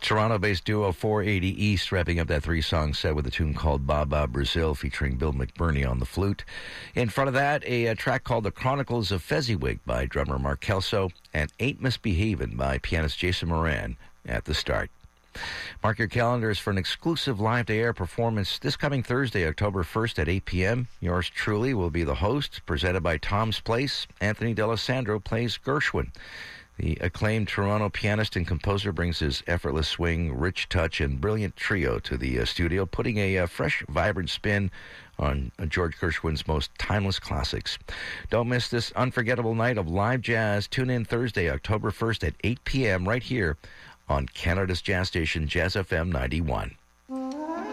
Toronto-based duo 480 East wrapping up that three-song set with a tune called Baba Brazil featuring Bill McBurney on the flute. In front of that, a track called The Chronicles of Fezziwig by drummer Mark Kelso and Ain't Misbehavin' by pianist Jason Moran at the start. Mark your calendars for an exclusive live-to-air performance this coming Thursday, October 1st at 8 p.m. Yours truly will be the host, presented by Tom's Place. Anthony D'Alessandro plays Gershwin. The acclaimed Toronto pianist and composer brings his effortless swing, rich touch, and brilliant trio to the studio, putting a fresh, vibrant spin on George Gershwin's most timeless classics. Don't miss this unforgettable night of live jazz. Tune in Thursday, October 1st at 8 p.m. right here on Canada's Jazz Station, Jazz FM 91.